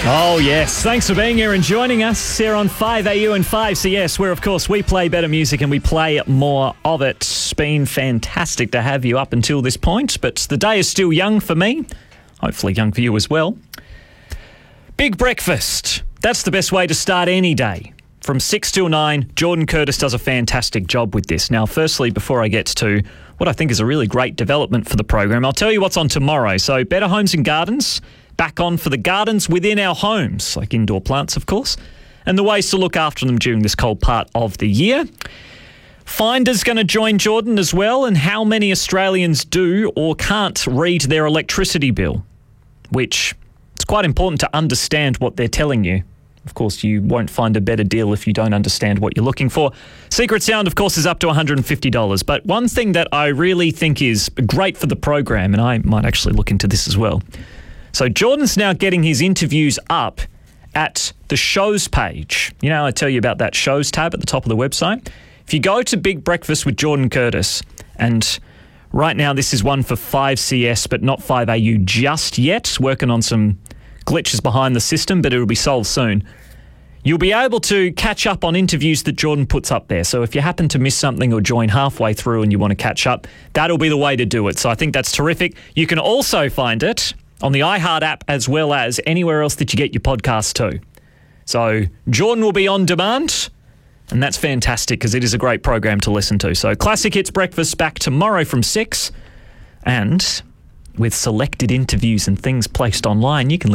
Oh, yes. Thanks for being here and joining us here on 5AU and 5CS, where, of course, we play better music and we play more of it. It's been fantastic to have you up until this point, but the day is still young for me. Hopefully young for you as well. Big breakfast. That's the best way to start any day. From 6 till 9, Jordan Curtis does a fantastic job with this. Now, firstly, before I get to what I think is a really great development for the program, I'll tell you what's on tomorrow. So, Better Homes and Gardens, back on for the gardens within our homes, like indoor plants, of course, and the ways to look after them during this cold part of the year. Finder's going to join Jordan as well, and how many Australians do or can't read their electricity bill, which it's quite important to understand what they're telling you. Of course, you won't find a better deal if you don't understand what you're looking for. Secret Sound, of course, is up to $150. But one thing that I really think is great for the program, and I might actually look into this as well. So Jordan's now getting his interviews up at the shows page. You know, I tell you about that shows tab at the top of the website. If you go to Big Breakfast with Jordan Curtis, and right now this is one for 5CS but not 5AU just yet, working on some glitches behind the system, but it'll be solved soon. You'll be able to catch up on interviews that Jordan puts up there. So if you happen to miss something or join halfway through and you want to catch up, that'll be the way to do it. So I think that's terrific. You can also find it on the iHeart app as well as anywhere else that you get your podcasts too. So Jordan will be on demand, and that's fantastic because it is a great program to listen to. So Classic Hits Breakfast back tomorrow from 6, and with selected interviews and things placed online, you can